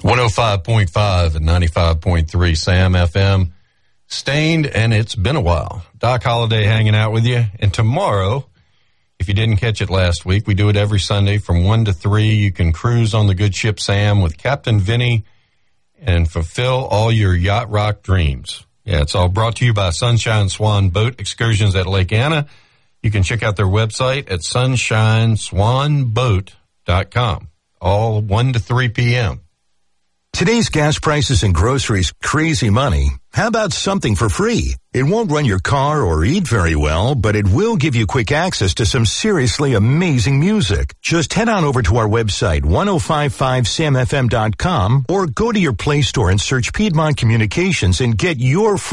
105.5 and 95.3 Sam FM. Stained, and it's been a while. Doc Holliday hanging out with you. And tomorrow, if you didn't catch it last week, we do it every Sunday from 1 to 3. You can cruise on the good ship Sam with Captain Vinny and fulfill all your yacht rock dreams. Yeah, it's all brought to you by Sunshine Swan Boat Excursions at Lake Anna. You can check out their website at sunshineswanboat.com. All 1 to 3 p.m. Today's gas prices and groceries, crazy money. How about something for free? It won't run your car or eat very well, but it will give you quick access to some seriously amazing music. Just head on over to our website, 1055samfm.com, or go to your Play Store and search Piedmont Communications and get your free